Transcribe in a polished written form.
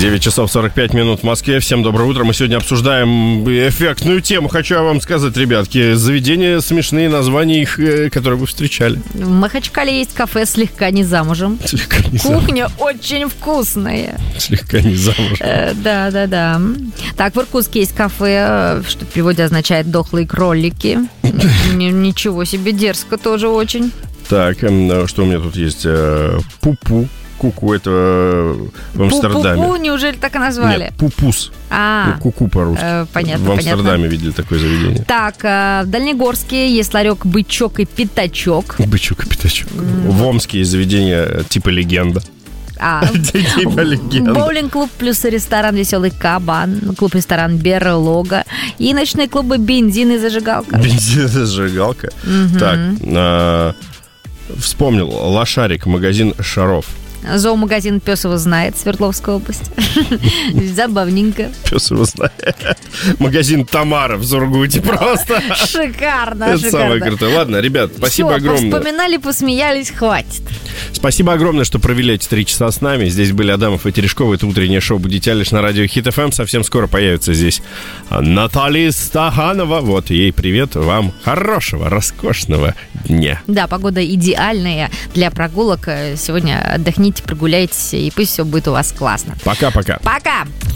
9 часов 45 минут в Москве. Всем доброе утро. Мы сегодня обсуждаем эффектную тему. Хочу вам сказать, ребятки, заведения смешные, названия их, которые вы встречали. В Махачкале есть кафе «Слегка не замужем». Слегка не замужем. Кухня очень вкусная. Слегка не замужем. Да. Так, в Иркутске есть кафе, что в переводе означает «дохлые кролики». Ничего себе, дерзко тоже очень. Так, что у меня тут есть? Пупу. Куку, это в Амстердаме. Пупу, неужели так и назвали? Нет, пупус. Куку по-русски. Понятно, в Амстердаме видели такое заведение. Так, в Дальнегорске есть ларек «Бычок и пятачок». Бычок и пятачок. В Омске есть заведение типа «Легенда». Типа «Легенда». Боулинг-клуб плюс ресторан «Веселый кабан», клуб-ресторан «Берлога» и ночные клубы «Бензин» и «Зажигалка». «Бензин» и «Зажигалка». Так, вспомнил. Лошарик, магазин шаров. Зоомагазин «Пес его знает», Свердловская область. Забавненько. Пес его знает. Магазин «Тамара» в Сургуте просто. Шикарно, Это шикарно. самое крутое. Ладно, ребят, спасибо огромное. Вспоминали, посмеялись, хватит. Спасибо огромное, что провели эти 3 часа с нами. Здесь были Адамов и Терешкова. Это утреннее шоу «Будите Алиш» на радио Хит ФМ. Совсем скоро появится здесь Наталья Стаханова. Вот ей привет. Вам хорошего, роскошного дня. Да, погода идеальная для прогулок. Сегодня отдохните, прогуляйтесь, и пусть все будет у вас классно. Пока-пока. Пока!